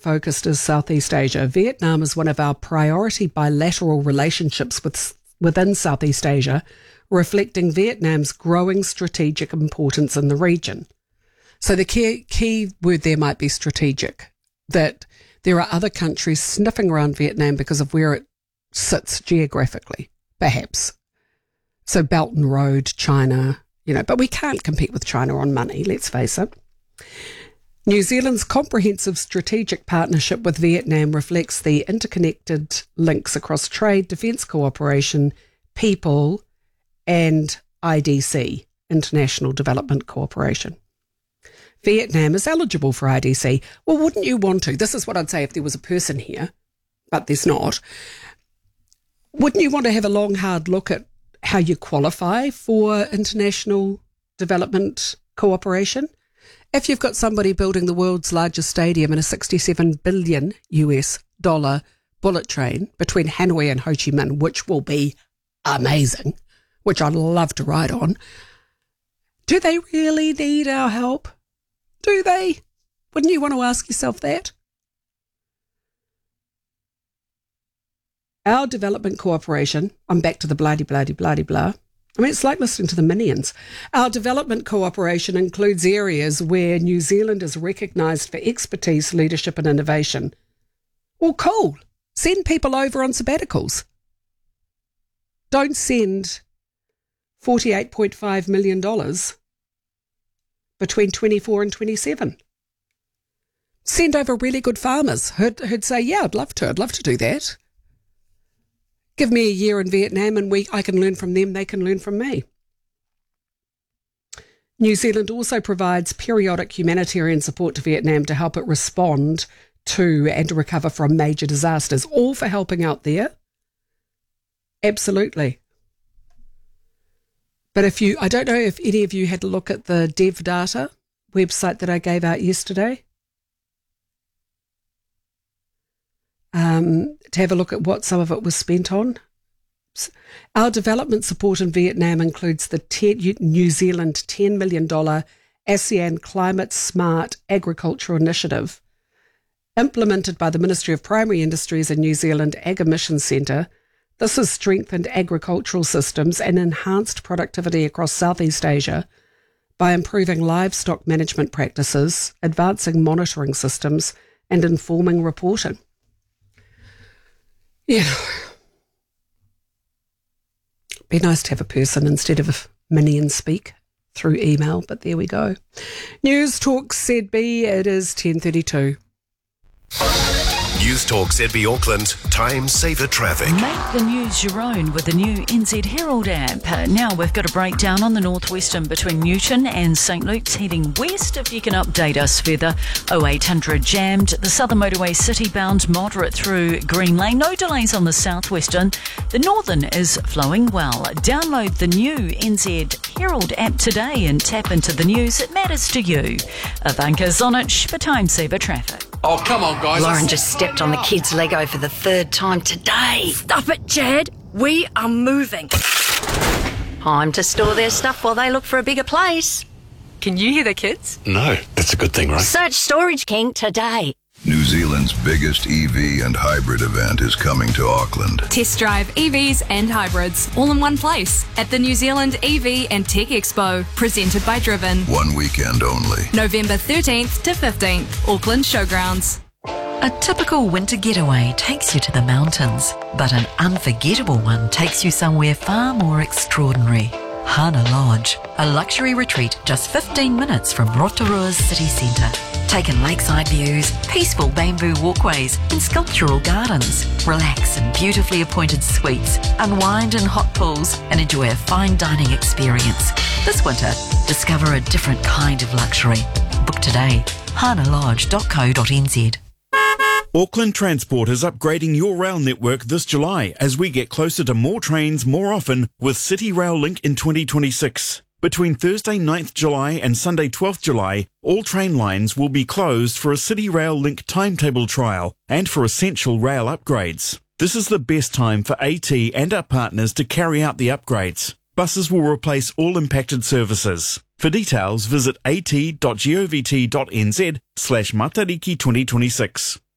focused is Southeast Asia. Vietnam is one of our priority bilateral relationships within Southeast Asia, reflecting Vietnam's growing strategic importance in the region. So the key word there might be strategic, that there are other countries sniffing around Vietnam because of where it sits geographically, perhaps. So Belt and Road, China, but we can't compete with China on money, let's face it. New Zealand's comprehensive strategic partnership with Vietnam reflects the interconnected links across trade, defence cooperation, people, and IDC, International Development Cooperation. Vietnam is eligible for IDC. Well, wouldn't you want to? This is what I'd say if there was a person here, but there's not. Wouldn't you want to have a long, hard look at how you qualify for international development cooperation? If you've got somebody building the world's largest stadium in a $67 billion bullet train between Hanoi and Ho Chi Minh, which will be amazing, which I'd love to ride on, do they really need our help? Do they? Wouldn't you want to ask yourself that? Our development cooperation, I'm back to the blah-de-blah-de-blah-de-blah. I mean, it's like listening to the Minions. Our development cooperation includes areas where New Zealand is recognised for expertise, leadership and innovation. Well, cool. Send people over on sabbaticals. Don't send $48.5 million between 24 and 27. Send over really good farmers who'd say, yeah, I'd love to do that. Give me a year in Vietnam and I can learn from them, they can learn from me. New Zealand also provides periodic humanitarian support to Vietnam to help it respond to and to recover from major disasters, all for helping out there. Absolutely. But I don't know if any of you had a look at the DevData website that I gave out yesterday. To have a look at what some of it was spent on. Our development support in Vietnam includes the New Zealand $10 million ASEAN Climate Smart Agriculture Initiative, implemented by the Ministry of Primary Industries and New Zealand Ag Emissions Centre. This has strengthened agricultural systems and enhanced productivity across Southeast Asia by improving livestock management practices, advancing monitoring systems, and informing reporting. Yeah. Be nice to have a person instead of a minion speak through email, but there we go. News Talk ZB, it is 10:32. News Talk ZB Auckland, time saver traffic. Make the news your own with the new NZ Herald app. Now we've got a breakdown on the northwestern between Newton and St Luke's heading west. If you can update us further, 0800 jammed. The southern motorway city bound moderate through Green Lane. No delays on the southwestern. The northern is flowing well. Download the new NZ Herald app today and tap into the news that matters to you. Ivanka Zonic for time saver traffic. Oh, come on, guys. Lauren just stepped on the kids' Lego for the third time today. Stop it, Chad. We are moving. Time to store their stuff while they look for a bigger place. Can you hear the kids? No, that's a good thing, right? Search Storage King today. New Zealand's biggest EV and hybrid event is coming to Auckland. Test drive EVs and hybrids all in one place at the New Zealand EV and Tech Expo, presented by Driven. One weekend only. November 13th to 15th, Auckland Showgrounds. A typical winter getaway takes you to the mountains, but an unforgettable one takes you somewhere far more extraordinary. Hana Lodge, a luxury retreat just 15 minutes from Rotorua's city centre. Take in lakeside views, peaceful bamboo walkways and sculptural gardens. Relax in beautifully appointed suites, unwind in hot pools and enjoy a fine dining experience. This winter, discover a different kind of luxury. Book today, hanalodge.co.nz. Auckland Transport is upgrading your rail network this July as we get closer to more trains more often with City Rail Link in 2026. Between Thursday 9th July and Sunday 12th July, all train lines will be closed for a City Rail Link timetable trial and for essential rail upgrades. This is the best time for AT and our partners to carry out the upgrades. Buses will replace all impacted services. For details, visit at.govt.nz/Matariki 2026.